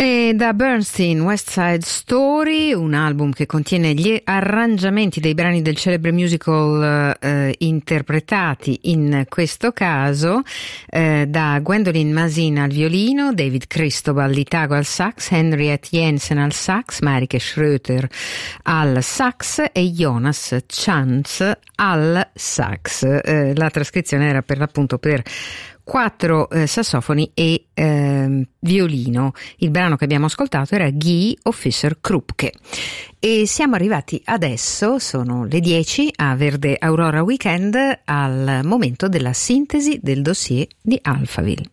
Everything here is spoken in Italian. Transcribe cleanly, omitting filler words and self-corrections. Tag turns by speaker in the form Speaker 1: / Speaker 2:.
Speaker 1: E da Bernstein, West Side Story, un album che contiene gli arrangiamenti dei brani del celebre musical interpretati in questo caso da Gwendolyn Masin al violino, David Cristobal Litago al sax, Henriette Jensen al sax, Marike Schröter al sax e Jonas Chantz al sax. La trascrizione era per l'appunto per 4 sassofoni e violino. Il brano che abbiamo ascoltato era Guy Officer Krupke. E siamo arrivati adesso, sono le 10 a Verde Aurora Weekend, al momento della sintesi del dossier di Alphaville.